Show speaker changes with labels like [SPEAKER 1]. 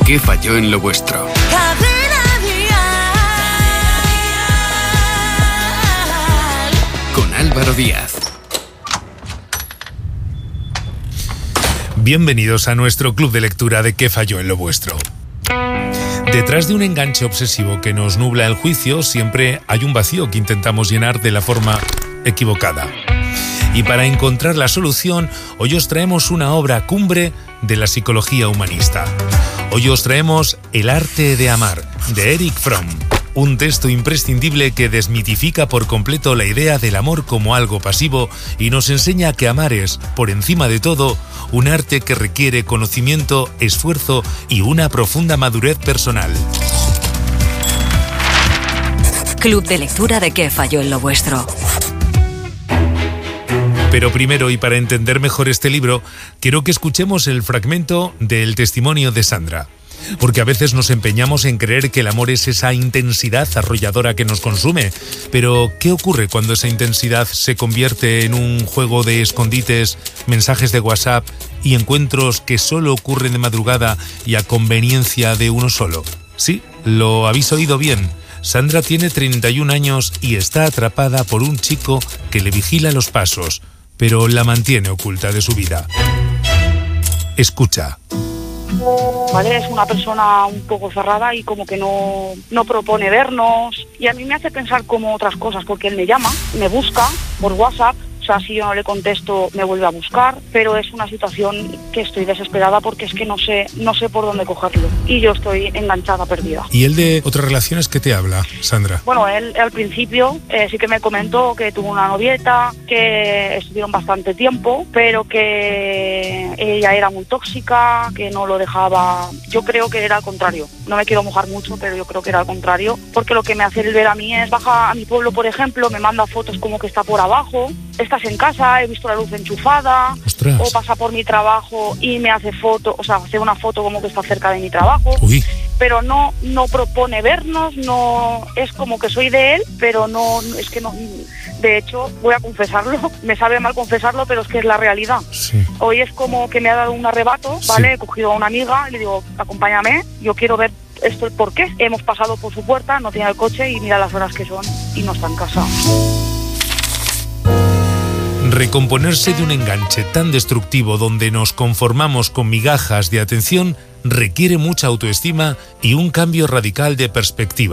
[SPEAKER 1] ¿Qué falló en lo vuestro? Con Álvaro Díaz.
[SPEAKER 2] Bienvenidos a nuestro club de lectura de ¿Qué falló en lo vuestro? Detrás de un enganche obsesivo que nos nubla el juicio, siempre hay un vacío que intentamos llenar de la forma equivocada. Y para encontrar la solución, hoy os traemos una obra cumbre de la psicología humanista. Hoy os traemos El arte de amar, de Erich Fromm. Un texto imprescindible que desmitifica por completo la idea del amor como algo pasivo y nos enseña que amar es, por encima de todo, un arte que requiere conocimiento, esfuerzo y una profunda madurez personal.
[SPEAKER 3] Club de lectura de ¿Qué falló en lo vuestro?
[SPEAKER 2] Pero primero, y para entender mejor este libro, quiero que escuchemos el fragmento del testimonio de Sandra. Porque a veces nos empeñamos en creer que el amor es esa intensidad arrolladora que nos consume. Pero, ¿qué ocurre cuando esa intensidad se convierte en un juego de escondites, mensajes de WhatsApp y encuentros que solo ocurren de madrugada y a conveniencia de uno solo? Sí, lo habéis oído bien. Sandra tiene 31 años y está atrapada por un chico que le vigila los pasos, pero la mantiene oculta de su vida. Escucha.
[SPEAKER 4] ¿Vale? Es una persona un poco cerrada y como que no propone vernos, y a mí me hace pensar como otras cosas, porque él me llama, me busca por WhatsApp. O sea, si yo no le contesto, me vuelve a buscar, pero es una situación que estoy desesperada porque es que no sé por dónde cogerlo. Y yo estoy enganchada, perdida.
[SPEAKER 2] ¿Y él de otras relaciones qué te habla, Sandra?
[SPEAKER 4] Bueno, él al principio sí que me comentó que tuvo una novieta, que estuvieron bastante tiempo, pero que ella era muy tóxica, que no lo dejaba. Yo creo que era al contrario. No me quiero mojar mucho, pero yo creo que era al contrario, porque lo que me hace él ver a mí es: baja a mi pueblo, por ejemplo, me manda fotos como que está por abajo. Estás en casa, he visto la luz enchufada.
[SPEAKER 2] ¡Ostras!
[SPEAKER 4] O pasa por mi trabajo y me hace foto, o sea, hace una foto como que está cerca de mi trabajo.
[SPEAKER 2] Uy.
[SPEAKER 4] Pero no propone vernos, no es como que soy de él, pero no, es que no. De hecho, voy a confesarlo, me sabe mal confesarlo, pero es que es la realidad.
[SPEAKER 2] Sí.
[SPEAKER 4] Hoy es como que me ha dado un arrebato, ¿vale?
[SPEAKER 2] Sí.
[SPEAKER 4] He cogido a una amiga y le digo: acompáñame, yo quiero ver esto, el por qué. Hemos pasado por su puerta, no tiene el coche y mira las horas que son y no está en casa.
[SPEAKER 2] Recomponerse de un enganche tan destructivo donde nos conformamos con migajas de atención requiere mucha autoestima y un cambio radical de perspectiva.